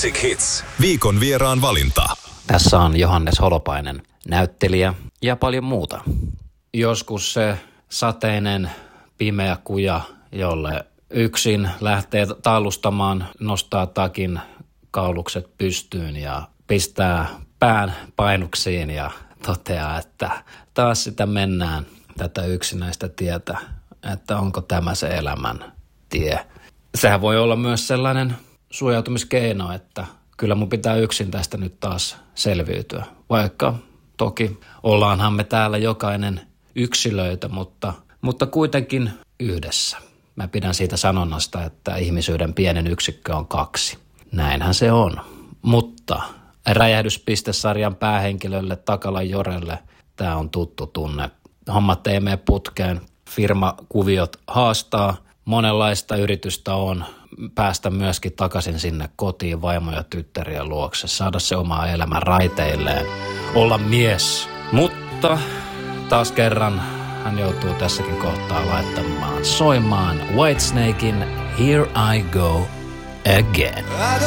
Classic Hits. Viikon vieraan valinta. Tässä on Johannes Holopainen, näyttelijä ja paljon muuta. Joskus se sateinen, pimeä kuja, jolle yksin lähtee tallustamaan, nostaa takin kaulukset pystyyn ja pistää pään painuksiin ja toteaa, että taas sitä mennään tätä yksinäistä tietä, että onko tämä se elämän tie. Sehän voi olla myös sellainen suojautumiskeino, että kyllä mun pitää yksin tästä nyt taas selviytyä. Vaikka toki ollaanhan me täällä jokainen yksilöitä, mutta kuitenkin yhdessä. Mä pidän siitä sanonnasta, että ihmisyyden pienin yksikkö on 2. Näinhän se on. Mutta Räjähdyspiste-sarjan päähenkilölle Takalan Jorelle tämä on tuttu tunne. Hommat ei mene putkeen, firmakuviot haastaa, monenlaista yritystä on päästä myöskin takaisin sinne kotiin vaimo ja tyttärien luokse, saada se oma elämä raiteilleen, olla mies. Mutta taas kerran hän joutuu tässäkin kohtaa laittamaan soimaan Whitesnakein Here I Go Again.